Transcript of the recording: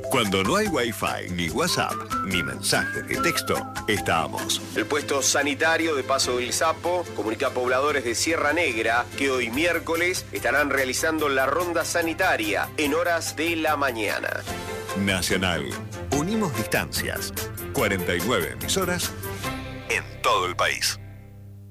Cuando no hay Wi-Fi, ni WhatsApp, ni mensajes de texto, estamos. El puesto sanitario de Paso del Sapo comunica a pobladores de Sierra Negra que hoy miércoles estarán realizando la ronda sanitaria en horas de la mañana. Nacional. Unimos distancias. 49 emisoras en todo el país.